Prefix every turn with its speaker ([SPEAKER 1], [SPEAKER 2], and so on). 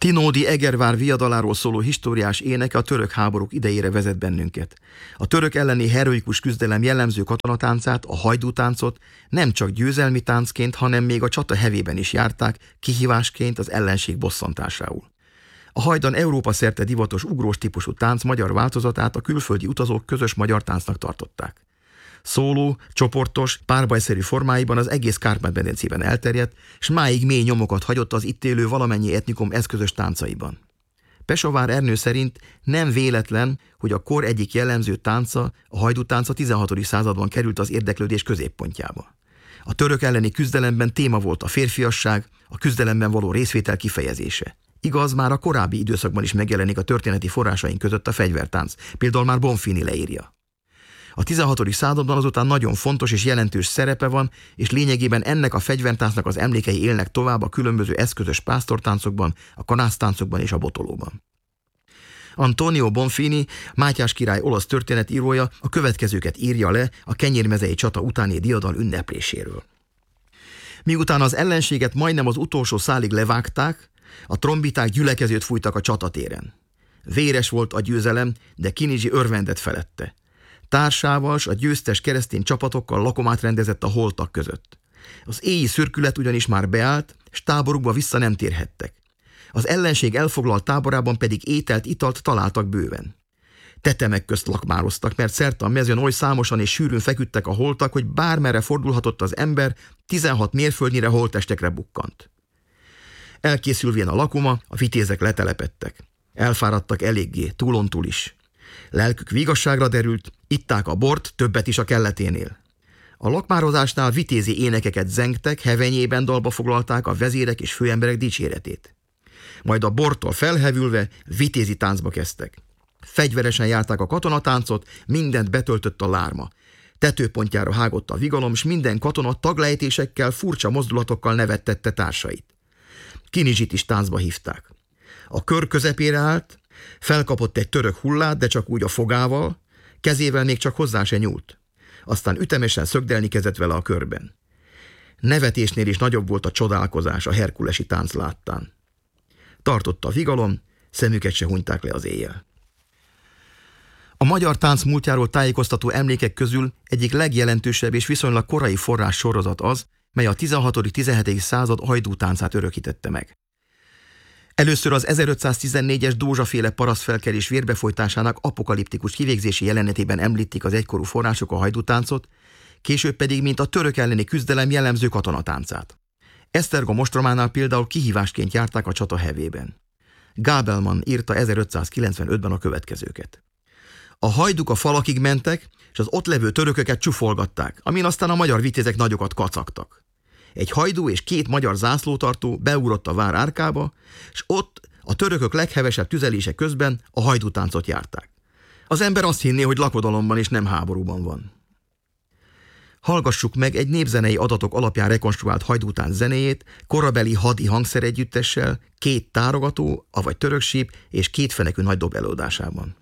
[SPEAKER 1] Tinódi Egervár viadaláról szóló historiás éneke a török háborúk idejére vezet bennünket. A török elleni heroikus küzdelem jellemző katonatáncát, a hajdútáncot nem csak győzelmi táncként, hanem még a csata hevében is járták, kihívásként az ellenség bosszantásául. A hajdan Európa szerte divatos ugrós típusú tánc magyar változatát a külföldi utazók közös magyar táncnak tartották. Szóló, csoportos, párbajszerű formáiban az egész Kárpát-medencében elterjedt, s máig mély nyomokat hagyott az itt élő valamennyi etnikum eszközös táncaiban. Pesovár Ernő szerint nem véletlen, hogy a kor egyik jellemző tánca, a hajdútánc a 16. században került az érdeklődés középpontjába. A török elleni küzdelemben téma volt a férfiasság, a küzdelemben való részvétel kifejezése. Igaz, már a korábbi időszakban is megjelenik a történeti forrásaink között a fegyvertánc, például már Bonfini leírja. A 16. században azután nagyon fontos és jelentős szerepe van, és lényegében ennek a fegyvertáncnak az emlékei élnek tovább a különböző eszközös pásztortáncokban, a kanásztáncokban és a botolóban. Antonio Bonfini, Mátyás király olasz történetírója a következőket írja le a kenyérmezei csata utáni diadal ünnepléséről. Miután az ellenséget majdnem az utolsó szálig levágták, a trombiták gyülekezőt fújtak a csatatéren. Véres volt a győzelem, de Kinizsi örvendett felette. Társával s a győztes keresztény csapatokkal lakomát rendezett a holtak között. Az éji szürkület ugyanis már beállt, s táborukba vissza nem térhettek. Az ellenség elfoglalt táborában pedig ételt, italt találtak bőven. Tetemek közt lakmároztak, mert szerte a mezőn oly számosan és sűrűn feküdtek a holtak, hogy bármerre fordulhatott az ember, 16 mérföldnyire holttestekre bukkant. Elkészülvén a lakoma, a vitézek letelepedtek. Elfáradtak eléggé, túlontúl is. Lelkük vigasságra derült, itták a bort, többet is a kelleténél. A lakmározásnál vitézi énekeket zengtek, hevenyében dalba foglalták a vezérek és főemberek dicséretét. Majd a bortól felhevülve vitézi táncba kezdtek. Fegyveresen járták a katonatáncot, mindent betöltött a lárma. Tetőpontjára hágott a vigalom, s minden katona taglejtésekkel, furcsa mozdulatokkal nevettette társait. Kinizsit is táncba hívták. A kör közepére állt, felkapott egy török hullát, de csak úgy a fogával, kezével még csak hozzá se nyúlt. Aztán ütemesen szögdelni kezdett vele a körben. Nevetésnél is nagyobb volt a csodálkozás a herkulesi tánc láttán. Tartott a vigalom, szemüket se hunyták le az éjjel. A magyar tánc múltjáról tájékoztató emlékek közül egyik legjelentősebb és viszonylag korai forrás sorozat az, mely a 16.-17. század hajdútáncát örökítette meg. Először az 1514-es Dózsa-féle parasztfelkelés vérbefolytásának apokaliptikus kivégzési jelenetében említik az egykorú források a hajdútáncot, később pedig mint a török elleni küzdelem jellemző katonatáncát. Esztergom ostrománál például kihívásként járták a csata hevében. Gábelman írta 1595-ben a következőket. A hajduk a falakig mentek, és az ott levő törököket csúfolgatták, amin aztán a magyar vitézek nagyokat kacagtak. Egy hajdú és 2 magyar zászlótartó beugrott a vár árkába, és ott a törökök leghevesebb tüzelése közben a hajdútáncot járták. Az ember azt hinné, hogy lakodalomban és nem háborúban van. Hallgassuk meg egy népzenei adatok alapján rekonstruált hajdútánc zenéjét korabeli hadi hangszeregyüttessel, 2 tárogató, avagy töröksíp és 2 fenekű nagy dob előadásában.